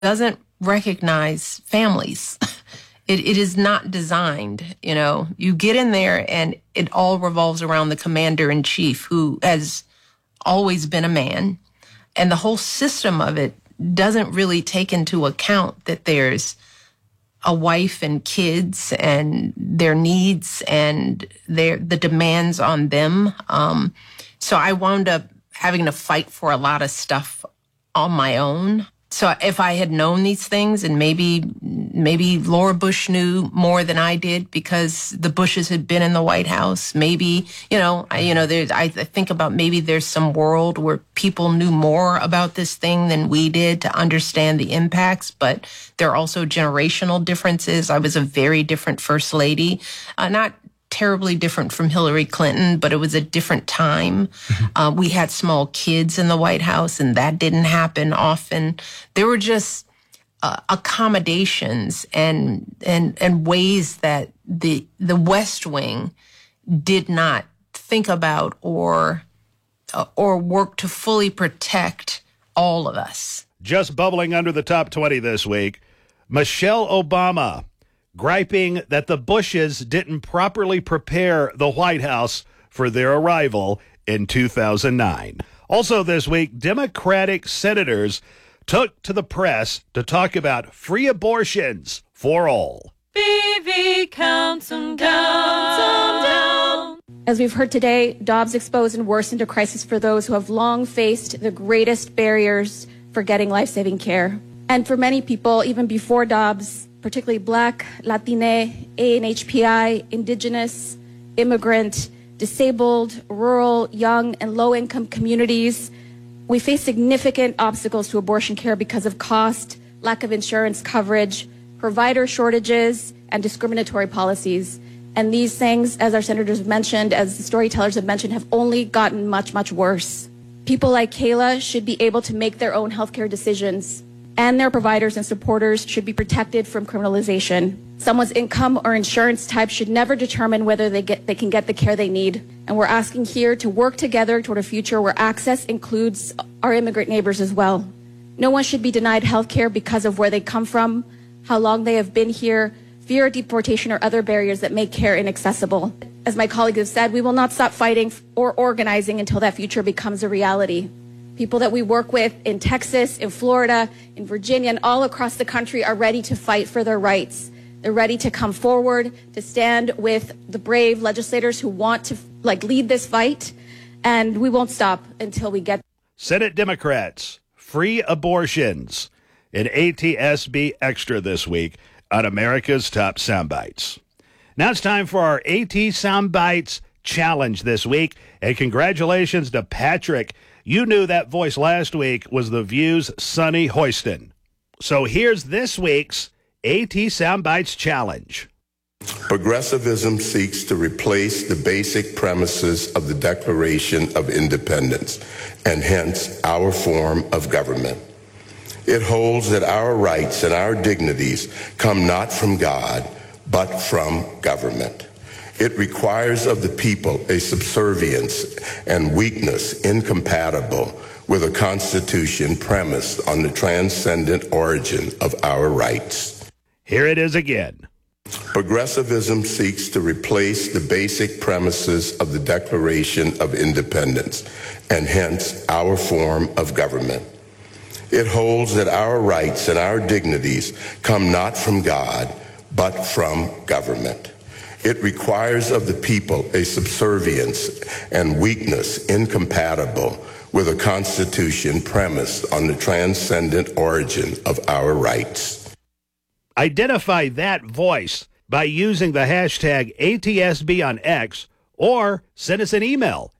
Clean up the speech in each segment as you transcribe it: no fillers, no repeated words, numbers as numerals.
doesn't recognize families. It is not designed, you get in there and it all revolves around the commander-in-chief, who has always been a man. And the whole system of it doesn't really take into account that there's a wife and kids and their needs and the demands on them. So I wound up having to fight for a lot of stuff on my own. So if I had known these things, and maybe Laura Bush knew more than I did because the Bushes had been in the White House, maybe, I think about maybe there's some world where people knew more about this thing than we did to understand the impacts, but there are also generational differences. I was a very different first lady, not terribly different from Hillary Clinton, but it was a different time. We had small kids in the White House, and that didn't happen often. There were just accommodations and ways that the West Wing did not think about or work to fully protect all of us. Just bubbling under the top 20 this week, Michelle Obama griping that the Bushes didn't properly prepare the White House for their arrival in 2009. Also this week, Democratic senators took to the press to talk about free abortions for all. BV counts them down. As we've heard today, Dobbs exposed and worsened a crisis for those who have long faced the greatest barriers for getting life-saving care. And for many people, even before Dobbs, particularly Black, Latina, ANHPI, Indigenous, immigrant, disabled, rural, young, and low-income communities, we face significant obstacles to abortion care because of cost, lack of insurance coverage, provider shortages, and discriminatory policies. And these things, as our senators have mentioned, as the storytellers have mentioned, have only gotten much, much worse. People like Kayla should be able to make their own healthcare decisions, and their providers and supporters should be protected from criminalization. Someone's income or insurance type should never determine whether they can get the care they need. And we're asking here to work together toward a future where access includes our immigrant neighbors as well. No one should be denied health care because of where they come from, how long they have been here, fear of deportation, or other barriers that make care inaccessible. As my colleagues have said, we will not stop fighting or organizing until that future becomes a reality. People that we work with in Texas, in Florida, in Virginia, and all across the country are ready to fight for their rights. They're ready to come forward, to stand with the brave legislators who want to lead this fight, and we won't stop until we get. Senate Democrats, free abortions, an ATSB Extra this week on America's Top Soundbites. Now it's time for our AT Soundbites Challenge this week, and congratulations to Patrick. You knew that voice last week was The View's Sonny Hoiston. So here's this week's AT Soundbites Challenge. Progressivism seeks to replace the basic premises of the Declaration of Independence, and hence our form of government. It holds that our rights and our dignities come not from God, but from government. It requires of the people a subservience and weakness incompatible with a constitution premised on the transcendent origin of our rights. Here it is again. Progressivism seeks to replace the basic premises of the Declaration of Independence, and hence our form of government. It holds that our rights and our dignities come not from God, but from government. It requires of the people a subservience and weakness incompatible with a constitution premised on the transcendent origin of our rights. Identify that voice by using the hashtag ATSB on X, or send us an email,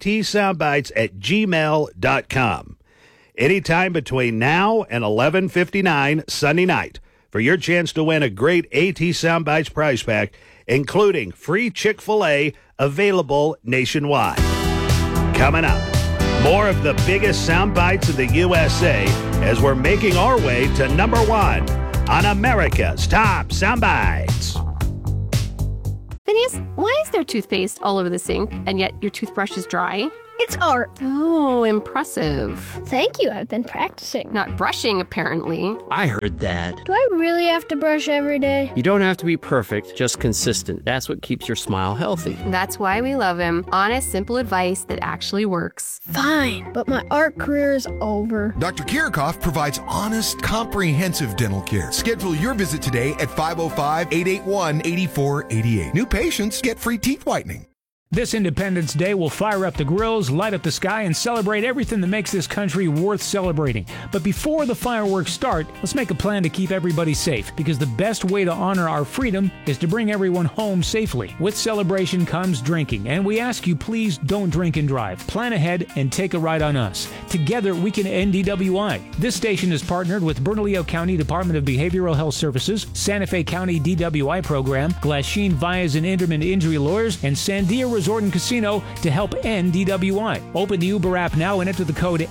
atsoundbites@gmail.com. Anytime between now and 11:59 Sunday night for your chance to win a great AT Soundbites prize pack, including free Chick-fil-A available nationwide. Coming up, more of the biggest sound bites in the USA as we're making our way to number one on America's Top Soundbites. Phineas, why is there toothpaste all over the sink and yet your toothbrush is dry? It's art. Oh, impressive. Thank you. I've been practicing. Not brushing, apparently. I heard that. Do I really have to brush every day? You don't have to be perfect, just consistent. That's what keeps your smile healthy. That's why we love him. Honest, simple advice that actually works. Fine, but my art career is over. Dr. Kirchhoff provides honest, comprehensive dental care. Schedule your visit today at 505-881-8488. New patients get free teeth whitening. This Independence Day will fire up the grills, light up the sky, and celebrate everything that makes this country worth celebrating. But before the fireworks start, let's make a plan to keep everybody safe, because the best way to honor our freedom is to bring everyone home safely. With celebration comes drinking, and we ask you please don't drink and drive. Plan ahead and take a ride on us. Together we can end DWI. This station is partnered with Bernalillo County Department of Behavioral Health Services, Santa Fe County DWI Program, Glasheen Vias and Inderman Injury Lawyers, and Sandia Resort and Casino to help end DWI. Open the Uber app now and enter the code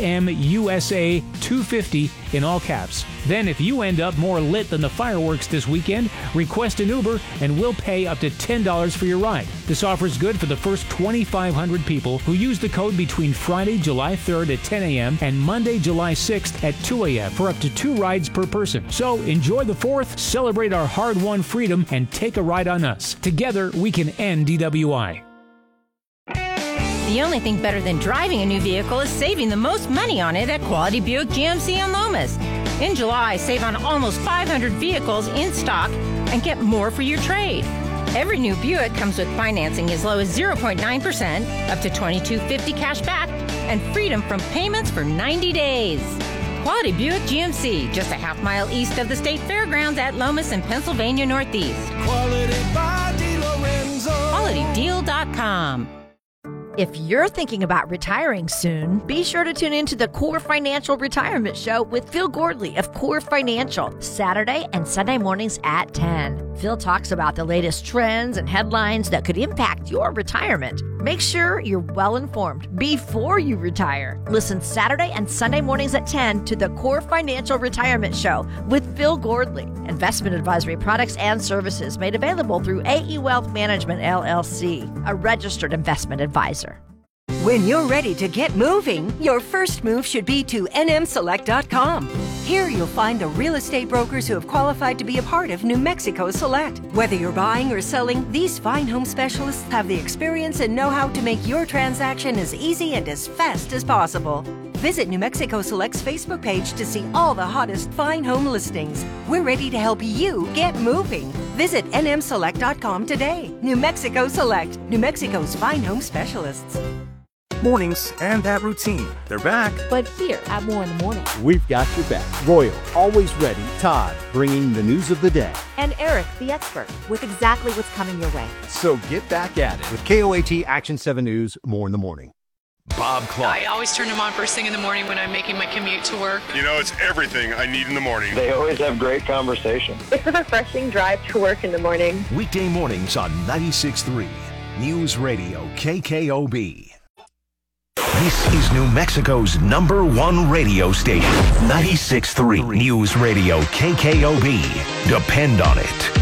NMUSA250 in all caps. Then if you end up more lit than the fireworks this weekend, request an Uber and we'll pay up to $10 for your ride. This offer is good for the first 2,500 people who use the code between Friday, July 3rd at 10 a.m. and Monday, July 6th at 2 a.m. for up to 2 rides per person. So enjoy the 4th, celebrate our hard-won freedom, and take a ride on us. Together, we can end DWI. The only thing better than driving a new vehicle is saving the most money on it at Quality Buick GMC in Lomas. In July, save on almost 500 vehicles in stock and get more for your trade. Every new Buick comes with financing as low as 0.9%, up to $2,250 cash back, and freedom from payments for 90 days. Quality Buick GMC, just a half-mile east of the State Fairgrounds at Lomas in Pennsylvania Northeast. Quality by DeLorenzo. QualityDeal.com. If you're thinking about retiring soon, be sure to tune in to the Core Financial Retirement Show with Phil Gordley of Core Financial, Saturday and Sunday mornings at 10. Phil talks about the latest trends and headlines that could impact your retirement. Make sure you're well informed before you retire. Listen Saturday and Sunday mornings at 10 to the Core Financial Retirement Show with Phil Gordley. Investment advisory products and services made available through AE Wealth Management, LLC, a registered investment advisor. When you're ready to get moving, your first move should be to nmselect.com. Here you'll find the real estate brokers who have qualified to be a part of New Mexico Select. Whether you're buying or selling, these fine home specialists have the experience and know-how to make your transaction as easy and as fast as possible. Visit New Mexico Select's Facebook page to see all the hottest fine home listings. We're ready to help you get moving. Visit nmselect.com today. New Mexico Select, New Mexico's fine home specialists. Mornings and that routine. They're back. But here at More in the Morning, we've got your back. Royal, always ready. Todd, bringing the news of the day. And Eric, the expert, with exactly what's coming your way. So get back at it with KOAT Action 7 News, More in the Morning. Bob Clark. I always turn them on first thing in the morning when I'm making my commute to work. You know, it's everything I need in the morning. They always have great conversation. It's a refreshing drive to work in the morning. Weekday mornings on 96.3 News Radio KKOB. This is New Mexico's #1 radio station, 96.3 News Radio KKOB. Depend on it.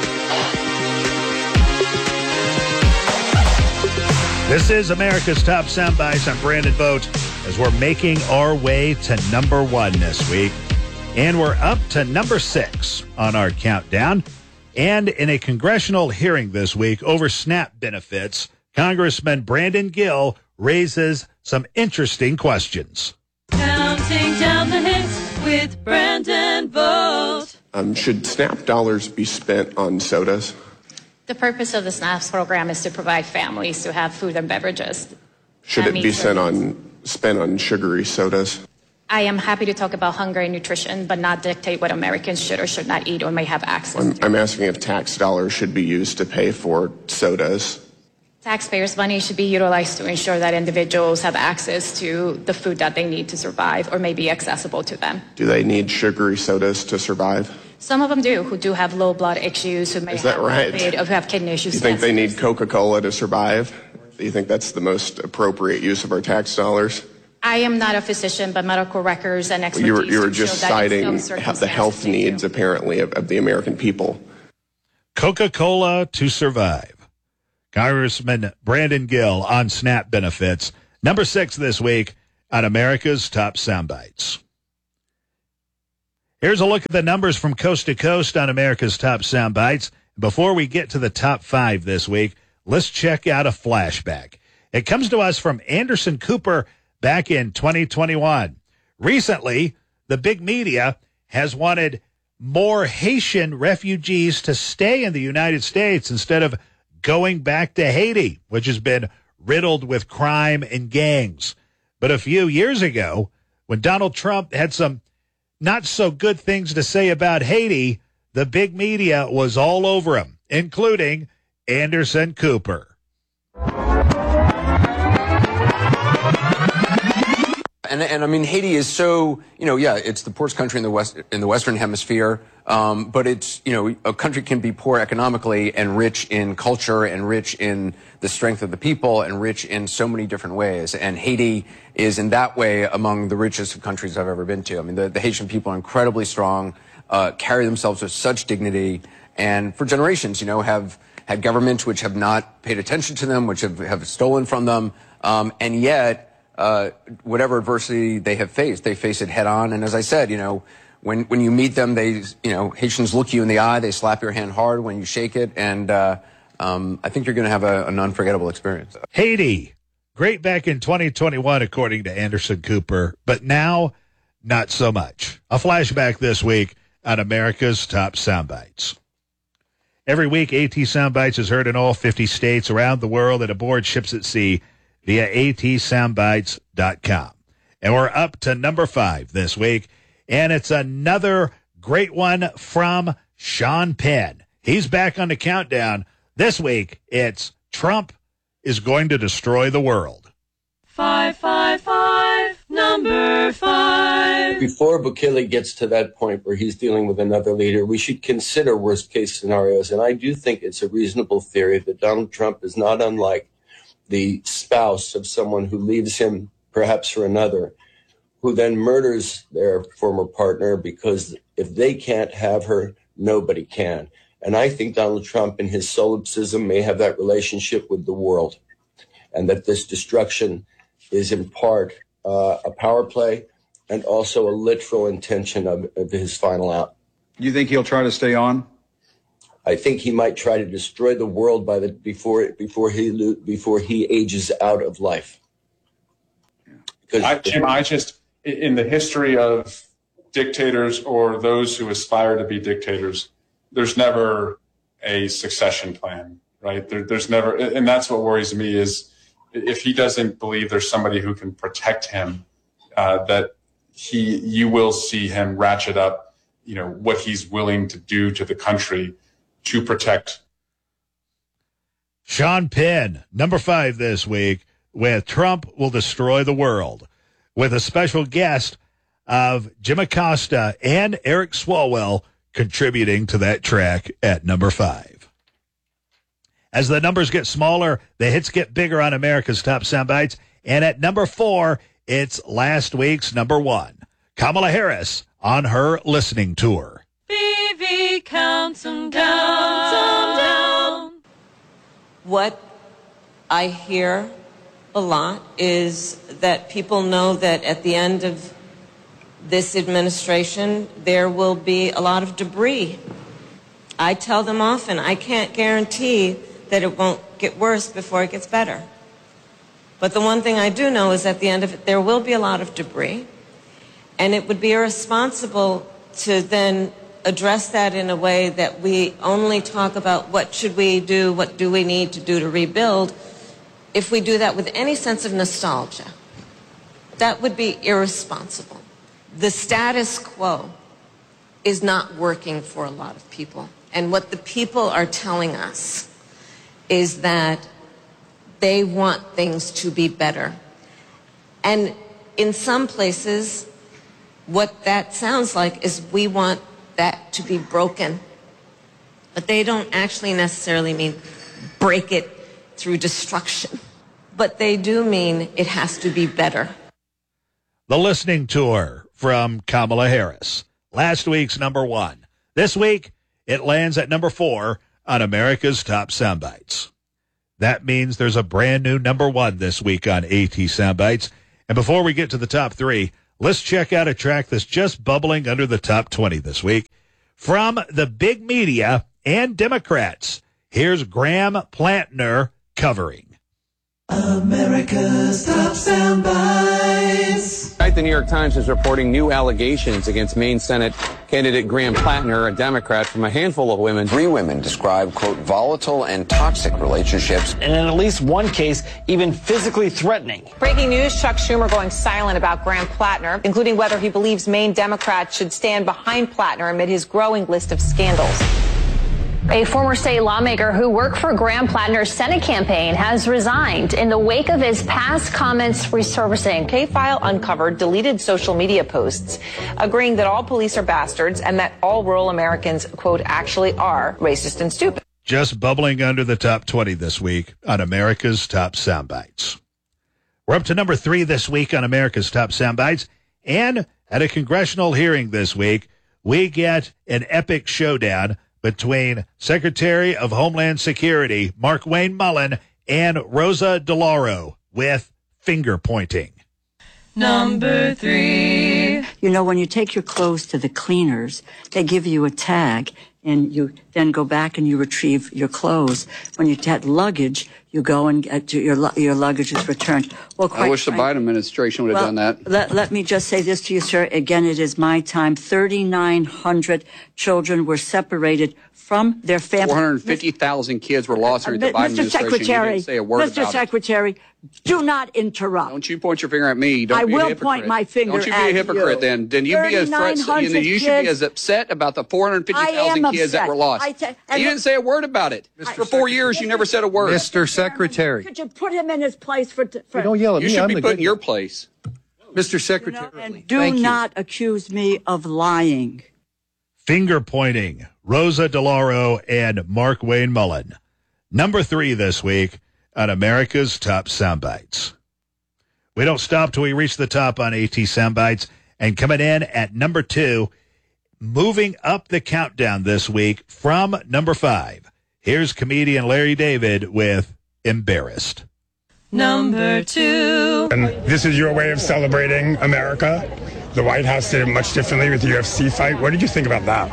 This is America's Top Soundbites. I'm Brandon Vogt as we're making our way to #1 this week. And we're up to #6 on our countdown. And in a congressional hearing this week over SNAP benefits, Congressman Brandon Gill raises some interesting questions. Counting down the hits with Brandon Vogt. Should SNAP dollars be spent on sodas? The purpose of the SNAP program is to provide families to have food and beverages. Should it be spent on sugary sodas? I am happy to talk about hunger and nutrition, but not dictate what Americans should or should not eat or may have access to. I'm asking if tax dollars should be used to pay for sodas. Taxpayers' money should be utilized to ensure that individuals have access to the food that they need to survive or may be accessible to them. Do they need sugary sodas to survive? Some of them do, who do have low blood issues, who may Is that right? who have kidney issues. Do you think they need Coca-Cola to survive? Do you think that's the most appropriate use of our tax dollars? I am not a physician, but medical records and expertise. You were just citing the health needs, apparently, of the American people. Coca-Cola to survive. Congressman Brandon Gill on SNAP benefits Number 6 this week on America's Top Soundbites. Here's a look at the numbers from coast to coast on America's Top Soundbites. Before we get to the top 5 this week, let's check out a flashback. It comes to us from Anderson Cooper back in 2021. Recently, the big media has wanted more Haitian refugees to stay in the United States instead of going back to Haiti, which has been riddled with crime and gangs. But a few years ago, when Donald Trump had some not so good things to say about Haiti, the big media was all over him, including Anderson Cooper. And I mean, Haiti is so, it's the poorest country in the Western Hemisphere. But it's, a country can be poor economically and rich in culture and rich in the strength of the people and rich in so many different ways. And Haiti is in that way among the richest countries I've ever been to. I mean, the Haitian people are incredibly strong, carry themselves with such dignity, and for generations, have had governments which have not paid attention to them, which have stolen from them. And yet, whatever adversity they have faced, they face it head on. And as I said, when you meet them, Haitians look you in the eye, they slap your hand hard when you shake it. And, I think you're going to have an unforgettable experience. Haiti, great back in 2021, according to Anderson Cooper, but now not so much. A flashback this week on America's Top Soundbites. Every week, AT Soundbites is heard in all 50 states around the world and aboard ships at sea via atsoundbites.com. And we're up to number 5 this week, and it's another great one from Sean Penn. He's back on the countdown. This week, it's Trump is going to destroy the world. 555, number 5. Before Bukele gets to that point where he's dealing with another leader, we should consider worst-case scenarios. And I do think it's a reasonable theory that Donald Trump is not unlike the spouse of someone who leaves him perhaps for another, who then murders their former partner because if they can't have her, nobody can. And I think Donald Trump in his solipsism may have that relationship with the world, and that this destruction is in part a power play and also a literal intention of his final out. You think he'll try to stay on? I think he might try to destroy the world before he ages out of life. Jim, in the history of dictators or those who aspire to be dictators, there's never a succession plan, right? There's never, and that's what worries me is if he doesn't believe there's somebody who can protect him, that you will see him ratchet up, what he's willing to do to the country to protect. Sean Penn, number 5 this week, with Trump will destroy the world, with a special guest of Jim Acosta and Eric Swalwell contributing to that track at number 5. As the numbers get smaller, the hits get bigger on America's Top Soundbites, and at number 4, it's last week's number 1, Kamala Harris on her listening tour. BV counts them down. What I hear a lot is that people know that at the end of this administration, there will be a lot of debris. I tell them often, I can't guarantee that it won't get worse before it gets better. But the one thing I do know is at the end of it, there will be a lot of debris. And it would be irresponsible to then address that in a way that we only talk about what should we do, what do we need to do to rebuild, if we do that with any sense of nostalgia. That would be irresponsible. The status quo is not working for a lot of people. And what the people are telling us is that they want things to be better. And in some places, what that sounds like is we want that to be broken. But they don't actually necessarily mean break it through destruction. But they do mean it has to be better. The listening tour from Kamala Harris. Last week's number 1. This week, it lands at number 4 on America's Top Soundbites. That means there's a brand new number one this week on AT Soundbites. And before we get to the top three, let's check out a track that's just bubbling under the top 20 this week. From the big media and Democrats, here's Graham Plantner covering America's Top Soundbites. Tonight, the New York Times is reporting new allegations against Maine Senate candidate Graham Plantner, a Democrat, from a handful of women. 3 women describe, quote, volatile and toxic relationships. And in at least one case, even physically threatening. Breaking news, Chuck Schumer going silent about Graham Plantner, including whether he believes Maine Democrats should stand behind Plantner amid his growing list of scandals. A former state lawmaker who worked for Graham Plantner's Senate campaign has resigned in the wake of his past comments resurfacing. K-File uncovered deleted social media posts agreeing that all police are bastards and that all rural Americans, quote, actually are racist and stupid. Just bubbling under the top 20 this week on America's Top Soundbites. We're up to number 3 this week on America's Top Soundbites. And at a congressional hearing this week, we get an epic showdown between Secretary of Homeland Security Markwayne Mullin and Rosa DeLauro with finger pointing. Number 3. You know, when you take your clothes to the cleaners, they give you a tag, and you then go back and you retrieve your clothes. When you had luggage, you go and get your luggage is returned. Well, I wish the Biden administration would have done that. Let me just say this to you, sir. Again, it is my time. 3,900 children were separated from their families. 450,000 kids were lost during the Biden administration. Secretary, you didn't say a word Mr. about Secretary, do not interrupt. Don't you point your finger at me. Don't I be a will hypocrite. point my finger at you. Don't you be a hypocrite then. Then you be as you should be as upset about the 450,000 kids that were lost. You didn't say a word about it. For 4 years, you never said a word. Mr. Secretary. Could you put him in his place for don't yell at me. You should be put in your place. Mr. Secretary. And do not accuse me of lying. Finger pointing, Rosa DeLauro and Markwayne Mullin. Number 3 this week on America's Top Soundbites. We don't stop till we reach the top on AT Soundbites. And coming in at number 2, moving up the countdown this week from number 5. Here's comedian Larry David with Embarrassed. Number 2. And this is your way of celebrating America. The White House did it much differently with the UFC fight. What did you think about that?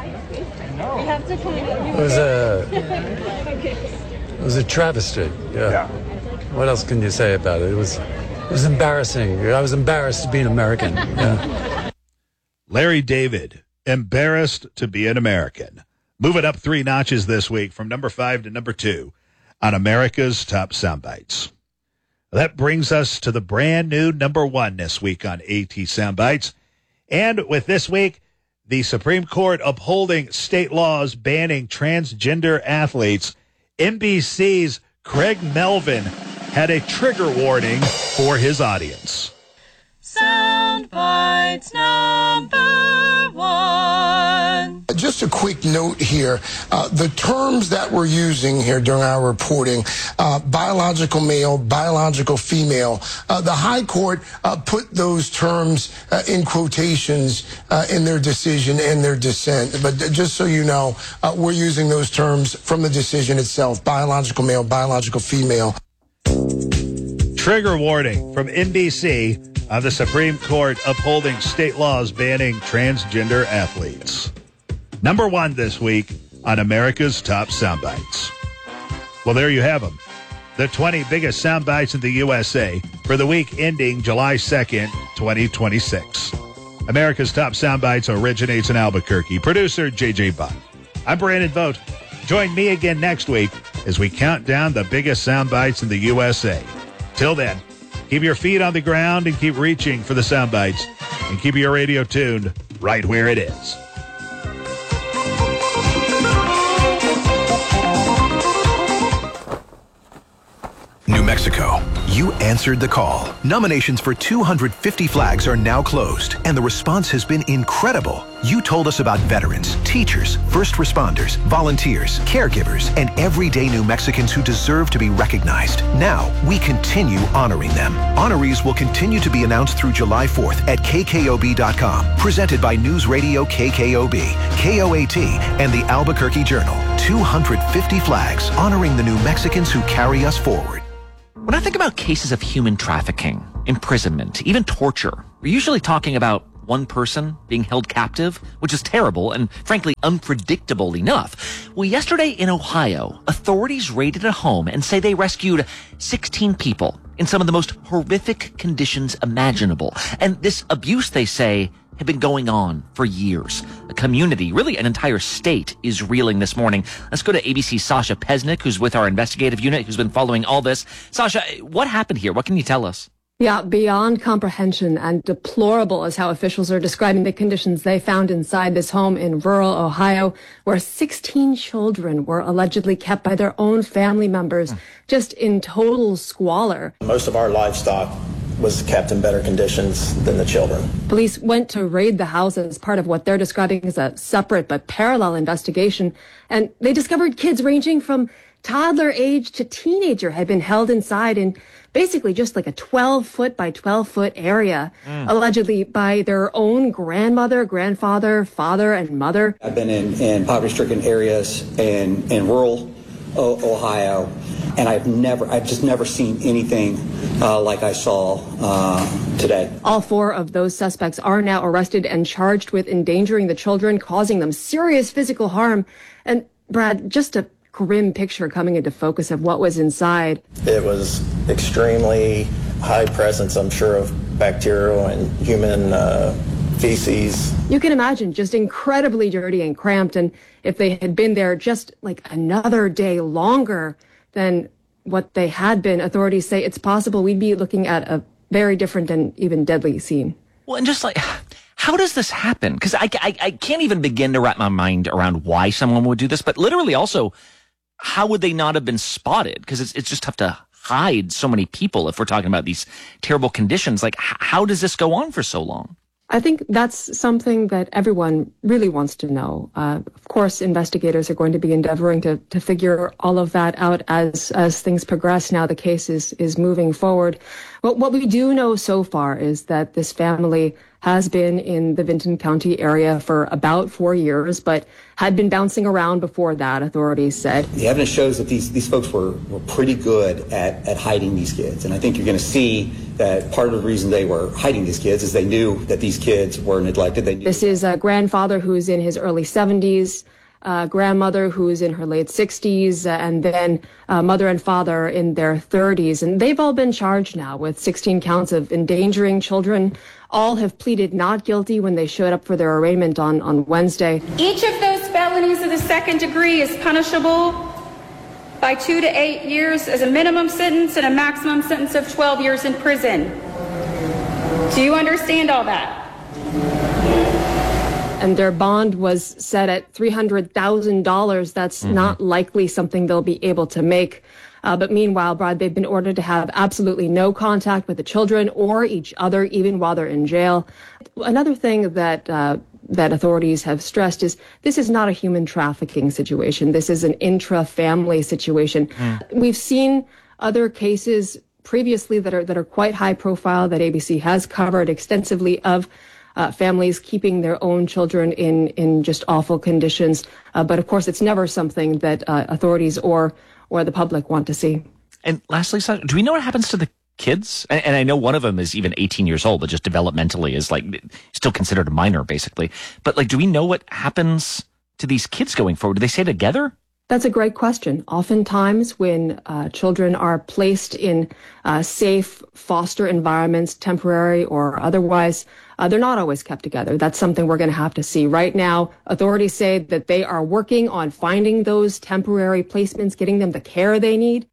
It was a travesty. Yeah. What else can you say about it? It was embarrassing. I was embarrassed to be an American. Yeah. Larry David, embarrassed to be an American. Moving up 3 notches this week from number 5 to number 2 on America's Top Soundbites. That brings us to the brand new number 1 this week on AT Soundbites. And with this week, the Supreme Court upholding state laws banning transgender athletes, NBC's Craig Melvin had a trigger warning for his audience. Soundbites number 1. Just a quick note here. The terms that we're using here during our reporting, biological male, biological female, the High Court put those terms in quotations in their decision and their dissent. But just so you know, we're using those terms from the decision itself, biological male, biological female. Trigger warning from NBC on the Supreme Court upholding state laws banning transgender athletes. Number 1 this week on America's Top Soundbites. Well, there you have them. The 20 biggest soundbites in the USA for the week ending July 2nd, 2026. America's Top Soundbites originates in Albuquerque. Producer J.J. Buck. I'm Brandon Vogt. Join me again next week as we count down the biggest soundbites in the USA. Till then, keep your feet on the ground and keep reaching for the soundbites. And keep your radio tuned right where it is. New Mexico, You answered the call. Nominations for 250 flags are now closed, and the response has been incredible. You told us about veterans, teachers, first responders, volunteers, caregivers, and everyday New Mexicans who deserve to be recognized. Now, we continue honoring them. Honorees will continue to be announced through July 4th at KKOB.com. Presented by News Radio KKOB, KOAT, and the Albuquerque Journal. 250 flags honoring the New Mexicans who carry us forward. When I think about cases of human trafficking, imprisonment, even torture, we're usually talking about one person being held captive, which is terrible and frankly unpredictable enough. Well, yesterday in Ohio, authorities raided a home and say they rescued 16 people in some of the most horrific conditions imaginable. And this abuse, they say, had been going on for years. A community, really an entire state, is reeling this morning. Let's go to ABC's Sasha Pesnick, who's with our investigative unit, who's been following all this. Sasha, what happened here? What can you tell us? Yeah, beyond comprehension and deplorable is how officials are describing the conditions they found inside this home in rural Ohio, where 16 children were allegedly kept by their own family members, just in total squalor. Most of our livestock was kept in better conditions than the children. Police went to raid the house as part of what they're describing as a separate but parallel investigation, and they discovered kids ranging from toddler age to teenager had been held inside in basically just like a 12-foot by 12-foot area, allegedly by their own grandmother, grandfather, father, and mother. I've been in poverty-stricken areas in rural Ohio, and I've just never seen anything like I saw today. All four of those suspects are now arrested and charged with endangering the children, causing them serious physical harm. And Brad, just a grim picture coming into focus of what was inside. It was extremely high presence, I'm sure, of bacterial and human feces. You can imagine, just incredibly dirty and cramped. And if they had been there just like another day longer than what they had been, authorities say it's possible we'd be looking at a very different and even deadly scene. Well, and just like, how does this happen? Because I can't even begin to wrap my mind around why someone would do this, but literally also, how would they not have been spotted? Because it's just tough to hide so many people if we're talking about these terrible conditions. Like, how does this go on for so long? I think that's something that everyone really wants to know. Of course, investigators are going to be endeavoring to figure all of that out as things progress. Now the case is moving forward. But what we do know so far is that this family has been in the Vinton County area for about 4 years, but had been bouncing around before that, authorities said. The evidence shows that these folks were pretty good at hiding these kids. And I think you're going to see that part of the reason they were hiding these kids is they knew that these kids were neglected. This is a grandfather who's in his early 70s, grandmother who's in her late 60s, and then mother and father in their 30s. And they've all been charged now with 16 counts of endangering children. All have pleaded not guilty when they showed up for their arraignment on Wednesday. Each of those felonies of the second degree is punishable by 2 to 8 years as a minimum sentence and a maximum sentence of 12 years in prison. Do you understand all that? And their bond was set at $300,000. That's not likely something they'll be able to make. But meanwhile, Brad, they've been ordered to have absolutely no contact with the children or each other, even while they're in jail. Another thing that authorities have stressed is this is not a human trafficking situation. This is an intra-family situation. We've seen other cases previously that are quite high profile that ABC has covered extensively of families keeping their own children in just awful conditions. But of course, it's never something that authorities or the public want to see. And lastly, do we know what happens to the kids? And I know one of them is even 18 years old, but just developmentally is like still considered a minor, basically. But like, do we know what happens to these kids going forward? Do they stay together? That's a great question. Oftentimes when children are placed in safe foster environments, temporary or otherwise, they're not always kept together. That's something we're going to have to see. Right now, authorities say that they are working on finding those temporary placements, getting them the care they need.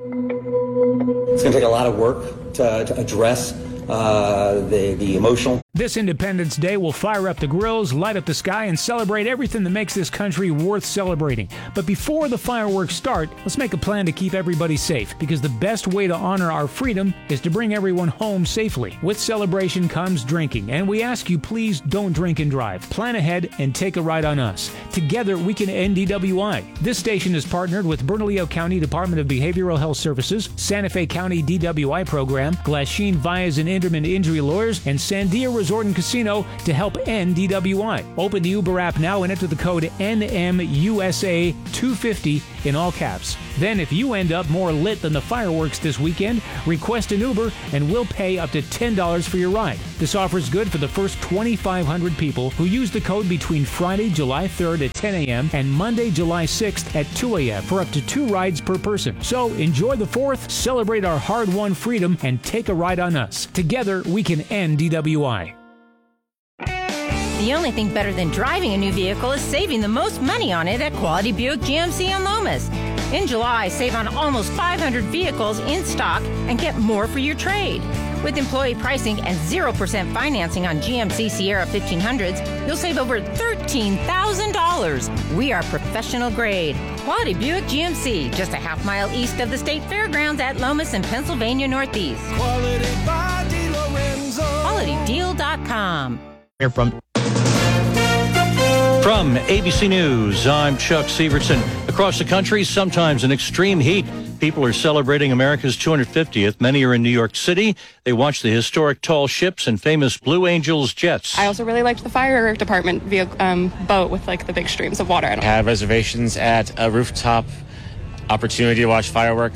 It's going to take a lot of work to address the emotional This Independence Day will fire up the grills, light up the sky, and celebrate everything that makes this country worth celebrating. But before the fireworks start, let's make a plan to keep everybody safe, because the best way to honor our freedom is to bring everyone home safely. With celebration comes drinking, and we ask you please don't drink and drive. Plan ahead and take a ride on us. Together we can end DWI. This station is partnered with Bernalillo County Department of Behavioral Health Services, Santa Fe County DWI Program, Glasheen Vias and Inderman Injury Lawyers, and Sandia Resort and Casino to help end DWI. Open the Uber app now and enter the code NMUSA250 in all caps. Then if you end up more lit than the fireworks this weekend, request an Uber and we'll pay up to $10 for your ride. This offer is good for the first 2,500 people who use the code between Friday, July 3rd at 10 a.m. and Monday, July 6th at 2 a.m. for up to 2 rides per person. So enjoy the 4th, celebrate our hard-won freedom, and take a ride on us. Together, we can end DWI. The only thing better than driving a new vehicle is saving the most money on it at Quality Buick GMC in Lomas. In July, save on almost 500 vehicles in stock and get more for your trade. With employee pricing and 0% financing on GMC Sierra 1500s, you'll save over $13,000. We are professional grade. Quality Buick GMC, just a half-mile east of the State Fairgrounds at Lomas in Pennsylvania Northeast. Quality by DiLorenzo. QualityDeal.com. Here From ABC News, I'm Chuck Severson. Across the country, sometimes in extreme heat, people are celebrating America's 250th. Many are in New York City. They watch the historic tall ships and famous Blue Angels jets. I also really liked the fire department boat with like the big streams of water. I have reservations at a rooftop opportunity to watch fireworks.